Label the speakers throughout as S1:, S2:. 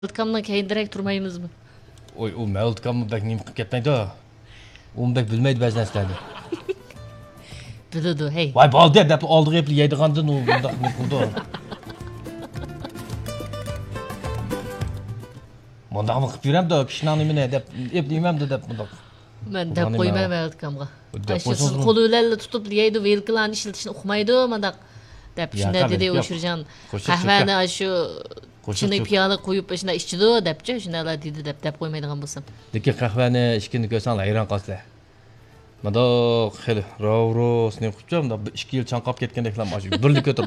S1: Welcome'dan keyindirek turmaymizmi?
S2: Oy, o welcome bek nima qilib ketmaydi. Uni bek bilmaydi ba'zi narsalarni.
S1: Du, hey.
S2: Voy, bo'ldi deb oldiga yeb yeydigandan u bundaq nima qildi. Bundaqmi qilib yuramda, kishini nimani deb yeb yemamdi deb bundaq.
S1: Men deb qo'ymayman welcome'ga.
S2: Deb
S1: Siz qo'llarni tutib yeydi, welcome'larni ishlatishni uqmaydi, mandaq deb shunday dedi O'shirjon. Qahvani shu Shuni piyala qo'yib shunday ichdi debchi, shunday dedi deb qo'ymaydigan bo'lsam.
S2: Lekin qahvani ichkini ko'rsanglar hayron qolsizlar. Mada xeli rovros ne qilibdi, 2 yil chanqab ketgandeklar mana shu birlik o'tirib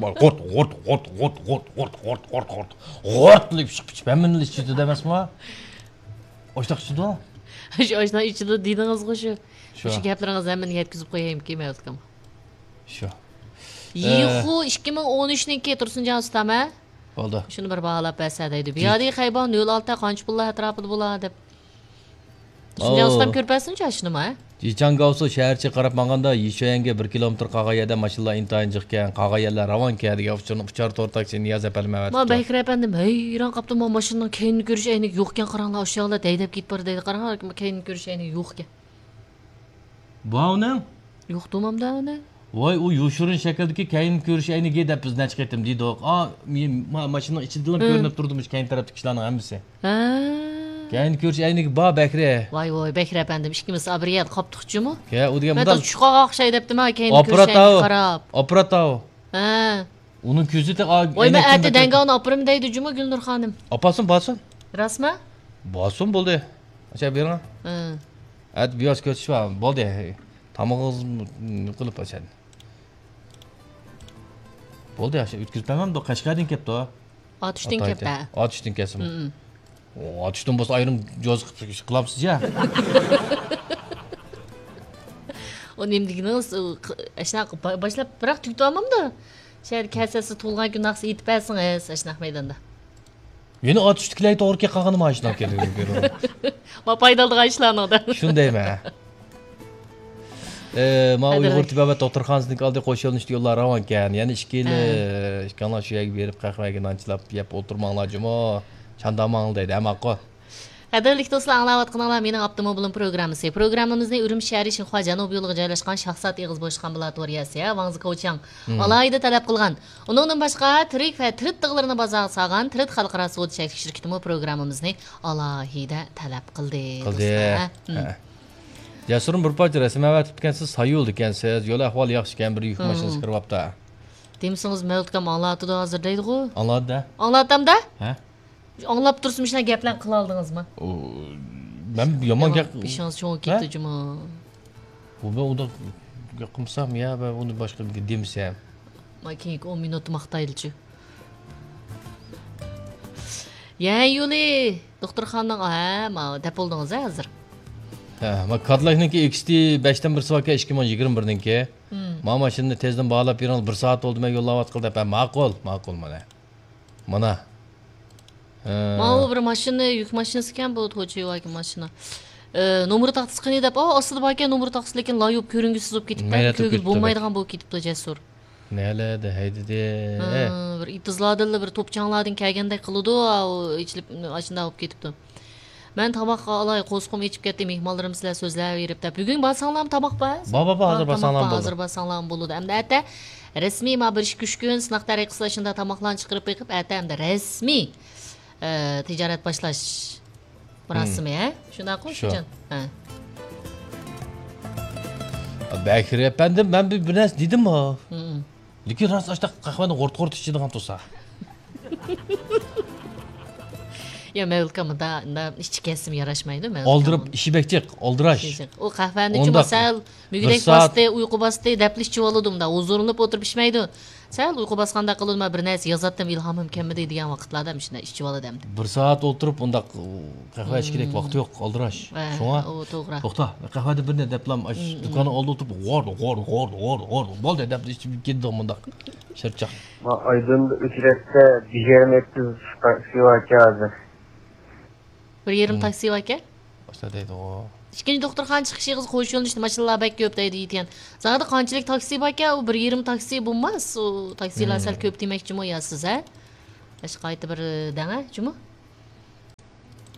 S2: g'ort deb chiqib men ichdi demasmi? Oshliq ichdi.
S1: Shu oshliq ichdi dedingiz-ku shu. Shu gaplaringizni hammani yetkazib qo'yaymi kelmayotganman.
S2: Shu.
S1: Yixu 2013niki Tursunjon ustama.
S2: Bo'ldi.
S1: Shuni bir bog'lab bersa deydi. Bu yerda haybon 06 qancha pullar atrofida bo'ladi deb. Tursunjon ustam ko'rpasinchi shunimi?
S2: Jichangavsu shaharcha qarab manganda Yishoyanga 1 kilometr qog'ayada mashinalar intayin chiqqan, qog'ayalar ravon keladigan uchar to'rtakchi Niyoz apalmayapti.
S1: Men Bekir apandim, hayron qolibdim, men mashinaning keyinni ko'rish ayni yo'qkan qaranglar, o'sha yoqda daydab ketib bor deydi. Qaranglar, keyinni ko'rish ayni yo'qkan.
S2: Buni?
S1: Yo'q tomamda uni.
S2: Voy, u yoshirin shakldagi keyin ko'rish ayniga deb bizdan chiqaytim deydi. Men mashinaning ichidan ko'rinib turdimish keyin tarafdagi kishilarning hammasi.
S1: Ha.
S2: Keyin ko'rish ayniga ba Bekri.
S1: Voy, Bekir apandim, ikkimiz abriyat qoptiqchimi?
S2: Ke, u degan
S1: men tushqoq o'xshay debdim, keyin ko'rish ayniga qarab.
S2: Opratov.
S1: Ha.
S2: Uning ko'zi de
S1: Voy, men ati dangani opirim deydi Juma Gulnur xonim.
S2: Opasin, bosin.
S1: Rasmi?
S2: Bosin bo'ldi. Acha bering.
S1: Ha.
S2: At biyoz ko'rishva, bo'ldi. Tamog'ingiz qilib ochadi. Bo'ldi, yaxshi o'tkazibman-da, Qashqardan kelibdi.
S1: Otishdan kelibdi.
S2: Otishdan kelsin. Otishdan bo'lsa ayrim joz qilibsiz-ya.
S1: O nimdiginiz, ashnaqa boshlab biroq tug'tamamda. Shahar kasasi to'lgan kun naqsi yetib bersingiz, ashnaqa maydonda.
S2: Meni otishdiklay to'g'ri qilganim mashina kerak.
S1: Ma foydaldigan ishlarni.
S2: Shundaymi? Ma Uyg'ur tibobat To'xtirxonovning oldi qo'shilishdi yo'llar ravon ekan. Ya'ni 2 yil ishkanlar shu yerga berib qahvaga nanchilab yeb o'tirmanglar jumo. Chandamang deydi, amaqo.
S1: Qadrli do'stlar, anglayotganlar mening avtomobilim programmasi. Programmamizning Urumchi shahri Shinxua janubiy yo'liga joylashgan shaxsat eg'iz bo'sh ambulatoriyasi, Wangzi Kochang alohida talab qilgan. Uningdan boshqa tirik va tirit tig'larini bozor solgan Tirit xalqaro sud shirkatimi programmamizni alohida talab qildi.
S2: Jasurim bir parcha rasm avatibkansiz, sayyo'l ekansiz, yo'l ahvoli yaxshi ekan, bir yuk mashinasi kiryapti.
S1: Demisiz, Meltkam anglatdi hozir deydi-ku.
S2: Anglatdi.
S1: Anglatamda?
S2: Ha?
S1: Anglab tursin ishlar gaplarni qila oldingizmi?
S2: Men yomon gap.
S1: Ishonch cho'ng ketdi juma.
S2: Bu unda qilsam ya va uni boshqa demsam.
S1: Makin 10 minut maqtaylichi. Ya yo'li doktorxonadan ma deb oldingiz hozir.
S2: Ha, men Cadillac-niki XT 5dan 1 soatga 2021-niki. Men mashinani tezdan bog'lab bering, 1 soat oldi men yo'llayot qildi deb. Ma'qul mana. Mana.
S1: Mana bir mashina, yuk mashinasi ekan bu to'chiyo'aki mashina. Nomeri taqdisi qani deb, ostida bor ekan nomeri taqdisi, lekin loyib ko'ringisiz bo'lib ketibdi. Ko'ngil bo'lmaydigan bo'lib ketibdi Jasur.
S2: Naladi, haydidi.
S1: Bir itizladilla bir to'pchanglardan kelgandek qiladi, ichilib ashunda bo'lib ketibdi. Men tamoqqa olay qo'sqim ichib ketdim, mehmonlarim sizlar so'zlab berib deb. Bugun barsanglar tamoq bor?
S2: Hozir barsanglar bo'ldi.
S1: Hozir barsanglar bo'ladi. Endi ata rasmiy ma bir 2 kun sinaq tariqasida shunda tamoqlarni chiqarib qo'yib, ata endi rasmiy tijorat boshlash rasmi, shunday qo'shgan. Ha.
S2: Bekir efendim, ben bir narsa dedim-mi? Lekin rost ashta qahvani g'ort ichadigan tursa.
S1: Ya Melkamda ichki kesim yarashmaydi men.
S2: Oldirib ishibekchiq, oldirash.
S1: O qahvani ichib sal mugdek bosdi, uyqu bosdi, daplishchi bo'ldim-da, o'zirinib o'tirib ishmaydi. Sal uyqu bosganda qilma bir narsa yozatdim, ilhomim kelmadi degan vaqtlarda shunday ichib oladim.
S2: 1 soat o'tirib unda qahva ichish kerak, vaqti yo'q, oldirash. Shunga.
S1: O to'g'ri.
S2: To'xta, qahvada bir ne deplam do'koni oldi o'tirib g'or bo'ldi deb ichib ketdi bunda. Shirchoq.
S3: Aydın ücrette diğerin ettiği sivaki hazır.
S1: Bir yerim taksi aka.
S2: Boshladaydi o.
S1: Ikkinchi doktorxona chiqishingiz qo'shilishdi, mashinalar bak ko'p deydi ekan. Zag'da qanchalik taksi bor aka? U bir yerim taksi bo'lmas. U taksilar sal ko'p demakchimi yo siz, ha? Qayta bir danga, jumi?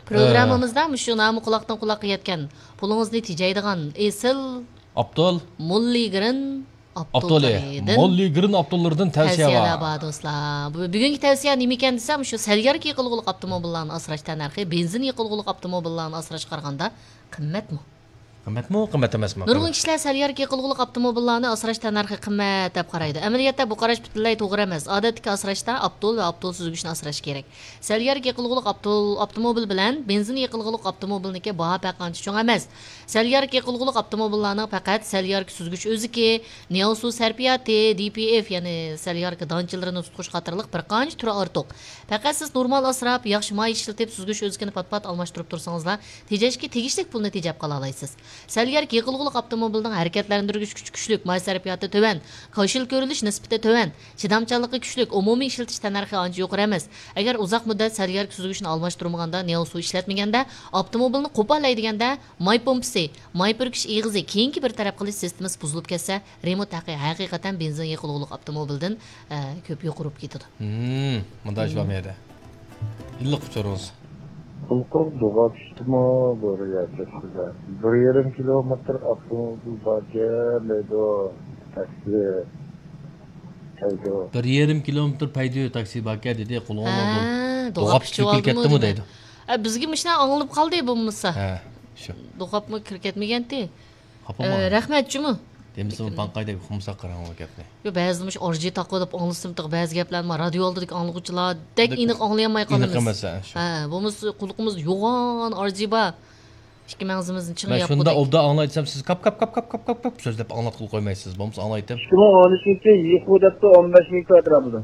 S1: Programmamizda shu nomi quloqdan quloqqa yetgan, pulingizni tejaydigan esil
S2: Abdul
S1: Mulligirin
S2: Abduli Molligirin Abdullardan tavsiya
S1: tavsiyalar
S2: bor.
S1: bor do'stlar. Bugungi tavsiya nima ekan desam, shu Salgarki yiqilg'uliq avtomobillarni asrash narxi benzin yiqilg'uliq avtomobillarni asrash qaraganda qimmatmi?
S2: Qimmatmi, qimmat emasmi?
S1: Nurg'un kishilar Salgarki yiqilg'uliq avtomobillarni asrash narxi qimmat deb qaraydi. Amaliyotda bu qarash butunlay to'g'ri emas. Odatdagi asrashda Abdul va Abdul suzgichni asrash kerak. Salgarki yiqilg'uliq avtomobil bilan benzin yiqilg'uliq avtomobilniki baho farqi cho'ng emas. Salgarki yiqilg'uliq avtomobillarning faqat Salgarki suzgich o'ziki, Neosu sarfiyati, DPF ya'ni Salgarki donchilarini tutqish qatorliq bir qancha turi ortiq. Faqat siz normal asrab, yaxshi may ishlatib suzgich o'zikini pat-pat almashtirib tursangizlar, tejashga tegishli pulni tejab qola olasiz. Salgarki yiqilg'uliq avtomobilning harakatlantirgich kuchlik, may sarfiyati to'van, qo'shil ko'rilish nisbati to'van, chidamchanligi kuchlik, umumiy ishlatish narxi ancha yuqori emas. Agar uzoq muddat Salgarki suzgichni almashtirmaganda, Neosu ishlatmaganda, avtomobilni qo'pollaydiganda, may pompasi, may purkish eg'izi keyingi bir taraf qilish sistemasi buzilib ketsa, remont haqiqatan benzin yiqilg'uliq avtomobildan ko'p yo'qirib ketadi.
S2: Bunday ish bo'lmaydi. Illiq uchiringiz.
S3: Kulkul doğa düştüme doğru yaklaşıkta. 1,5 kilometre avtomobil barca taksi taydo.
S2: 1,5 kilometr paydo taksi baka dedi qo'lg'on oldi.
S1: Do'qab
S2: cho'kib ketdimi deydi.
S1: Bizga mishna anglab qoldi bo'lmasa.
S2: Ha, shu.
S1: Do'qabmi kirib ketmagan-ti.
S2: Rahmatchimi?
S1: Rahmatchimi?
S2: Demisam panqaydagi xumsa qarang o gapni.
S1: Yo ba'zida mush orji taqib deb anglasam tiq ba'zi gaplarni radio oldidagi anglovchilar dek aniq anglayolmay qolamiz.
S2: Aniq emas shu.
S1: Ha, bo'lmasa qulqimiz yo'g'on orjiba. Ikki mangzimizni
S2: Men
S1: chingayib
S2: shunda obda anglaytsam siz kap so'zlab anglatib qo'ymaysiz. Bo'lmasa anglaytib.
S3: 2012 Yıkudak'ta 15 ming kvadratida.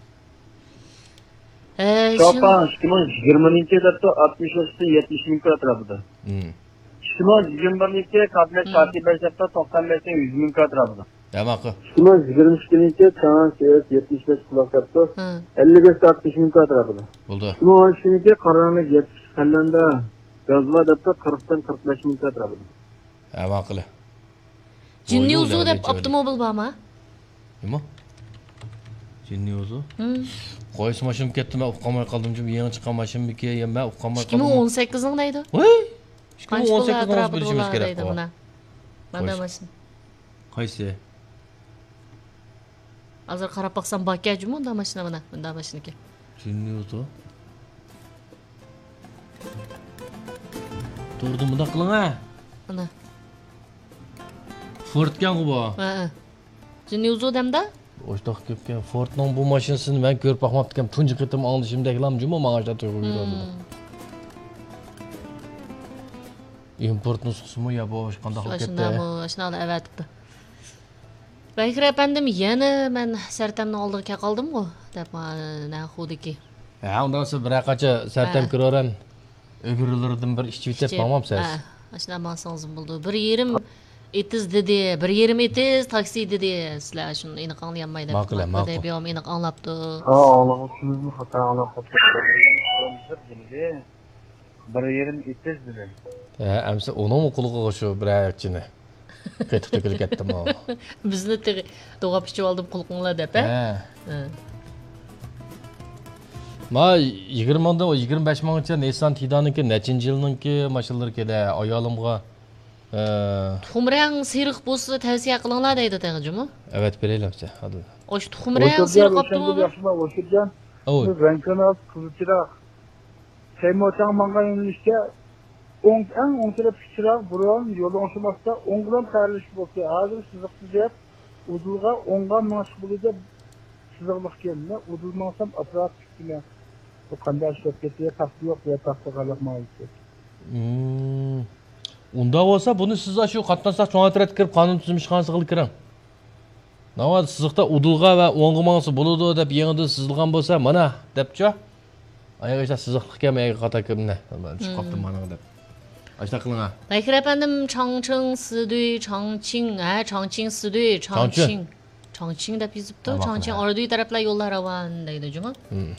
S3: Şopan 2020'da 63-70 ming kvadratida. 2021 kablet Fatih'ta 95'te 100 ming kvadratida.
S2: Demak.
S3: 2022 Çağan 75 kvadratda 55-60 ming kvadratida.
S2: Bo'ldi.
S3: 2012 Qaranlık 70 Kallanda Yazva dapta 40'dan 45 ming kvadratida.
S2: Ma'qul.
S1: Jinni uzu deb avtomobil bormi?
S2: Nima? Jinni uzu? Qo'yish mashinam ketdi, men uqamay qoldim. Yangi chiqqan mashinamniki, men uqamay qoldim.
S1: 2018 ning deydi.
S2: Voy! 2018 bilishimiz kerak.
S1: Mana mashin.
S2: Qaysi?
S1: Hozir qarab baqsam bakajmi unda mashina mana, bunda mashinaki.
S2: Jinni uzu. To'g'ri bunda qiling ha.
S1: Mana.
S2: Fordgan bu.
S1: Ha. Jinni uzu demda?
S2: O'shdoq ketgan Fordning bu mashinasini men ko'rib boqmabdim. Tunji qitim olishimdagilam juma mangashda to'g'ri yuradi. Import nusxasimi yo bosh qanday qilib ketdi?
S1: Shunday avatibdi. Bakir apandim yana men sartamni oldiga kelib qoldim-ku, deb mana xudiki.
S2: Ha, undan so'ng bir qancha sartam kiraveran. O'g'irlardan bir ishchi bitib bo'lmabsiz.
S1: Ha, shunday maqsangiz bo'ldi. 1,5 etiz dedi, 1,5 etiz taksi dedi. Sizlar shuni aniq anglayolmaydi.
S2: Ma'qul.
S1: Deb ham aniq anglabdi.
S3: Ha, anlamışsınızmı? Hata anlamışsınız. 1,5 etiz dedi.
S2: Ha, amsa onun qulog'iga shu bir ayakchini ketib to'kilib ketdim.
S1: Bizni to'g'ab ichib oldim qulqinglar deb, ha.
S2: Ma 20 mingdan 25 minggacha Nissan Tidan'niki nechinchi yilningki mashinalar keldi. Ayolimga
S1: tuxumrang seriq bo'lsa tavsiya qilinglar deydi tag'ijimi?
S2: Evet, beraylamcha. Hadi.
S1: Osh tuxumrang seriq avtomobil.
S3: Oşurcan.
S2: Oy.
S3: Renkanaz kızıçırak. Seymoçan manga yönelişte en taraf çırak buran yolu onşumazsa 10 gram karışık bakıyor. Hazır sızıksız yap. Udulga 10 gram maaş bulunca sızıklık kendine. Udulmazsam aparat çıkıyor. Bu kandı şirketiye taktı yok veya taktı kalak maalesef.
S2: Unda bo'lsa buni siz shu qatnashsaq cho'natrat kirib qonun tuzum ishxonasi qilib kiring. Navbat siziqda udulg'a va o'ng'i mangsi bo'ladi deb yengida sizilgan bo'lsa, mana debchi. Ayaga siziqlikka men qata kimni? Chiqib qoptim mana deb. Ashta qiling ha.
S1: Bakir apandim Changcheng Sidui Changqing, Changqing Sidui Changqing. Changqing deb yozibdi. Changqing Orduy taraflar yo'llar ravon deydi, juma.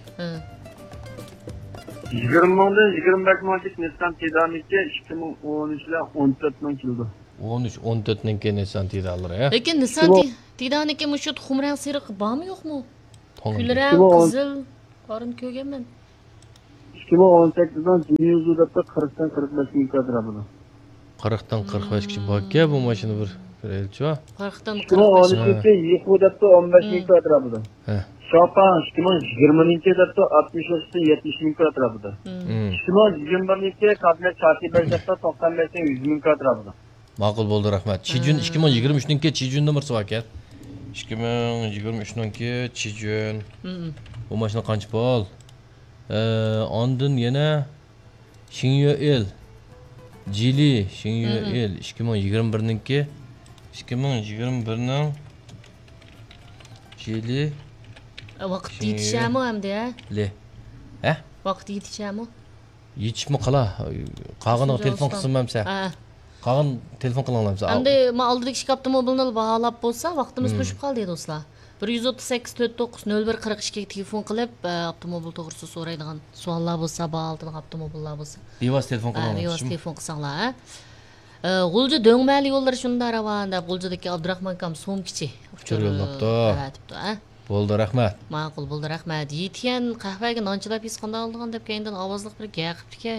S3: 20 mingdan 25 minggacha Nissan Tidan'niki 2013'da 14 ming keldi.
S2: 13-14 mingga Nissan Tidan'lar ya.
S1: Lekin Nissan Tidan'niki mushu tuxumrang seriq bormi yo'qmi? Kulrang qizil qorin ko'rganman.
S3: 2018'dan Cimiyuzu depte 40'tan 45 ming km atrafıda.
S2: 40'dan 45 kishi bor-ku bu mashina bir elchi.
S1: 40'dan 45.
S3: 2012'de Yiku depte 15 ming km atrafıda.
S2: Ha.
S3: Şapan 2020'de depte 63'te 70 ming km atrafıda. 2021'de Kadmet Çati Belçak'ta 95'te 100 ming km atrafıda.
S2: Ma'qul bo'ldi, rahmat. Chijun 2023-niki Chijun numarasi bor ekan. 2023-niki Chijun. Bu mashina qancha pul? Ondan yana Xingyuel. Jili Xingyuel 2021-niki 2021'ning Jili
S1: Vaqt yetishami hamda ya?
S2: le. Ha?
S1: Vaqt yetishami?
S2: Yetishmi qala? Qag'ini telefon qilsinmamsa.
S1: Ha.
S2: Qag'in telefon qilalamsa.
S1: Endi men oldidagi ishki avtomobilni baholab bo'lsa, vaqtimiz qo'shib qoldi do'stlar. 138 49 01 42 ga telefon qilib, avtomobil to'g'risida so'raydigan savollar bo'lsa, baholdigan avtomobillar bo'lsa.
S2: Bevos telefon
S1: Bevos
S2: qilalamsiz.
S1: telefon qilsanglar. G'ulji do'ngmali yo'llar shunda ravon deb G'uljidagi Abdurahmon kam so'mkichi.
S2: Uchur yo'llabdi.
S1: Ha.
S2: Bo'ldi, rahmat.
S1: Ma'qul bo'ldi, rahmat. Yetgan qahvaga nonchilab his qanday oldigan deb keyindan ovozliq bir gapirdi.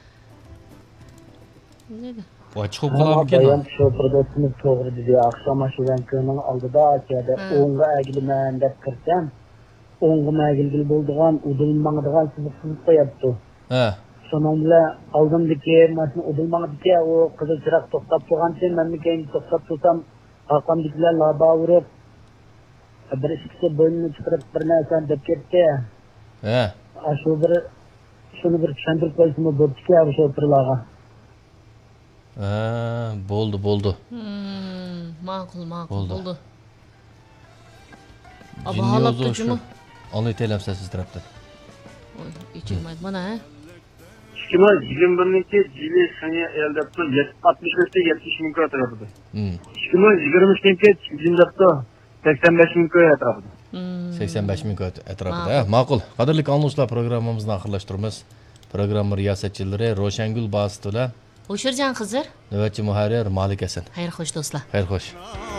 S1: Nega?
S2: Ochiq qo'yib
S3: Bayan şofördesimiz doğru dedi. Akşam aşıdan köyünün aldıda açıda. Onga əgilmən dep kirsem. Onga əgilgil bolduğan udulmağıdığan sızıksızlık koyaptı.
S2: Ha.
S3: Sonun bile aldımdaki maşını udulmağıdaki o kızıl çırak toktap tuğan için ben bir keyin toktap tutsam arkamdakiler laba vurup bir işkisi boynunu çıkarıp bir neysen dep gitti.
S2: Ha.
S3: Aşu bir şunu bir çendirip koysunu borçki abi şoförlağa.
S2: Ha, bo'ldi.
S1: Ma'qul
S2: Bo'ldi.
S1: bo'ldi.
S2: Baholab
S1: turibmi?
S2: Olay telamsiz siz tarafdan.
S1: Echilmaydi mana ha.
S3: 2021'deki Cili Sanya eldepti 65'te 70 ming km atrafıda. 2023'deki Cindap'ta 85 ming km atrafıda.
S2: 85 ming atrofida. Ma'qul. Qadrli anglashlar, programmamizni oxirlashtiramiz. Programma riyosatchilari Roshangul Basitova,
S1: O'shirjon Xizr.
S2: navbatchi muharrir Malik Hasan.
S1: Xayr xo'sh do'stlar.
S2: Xayr xo'sh.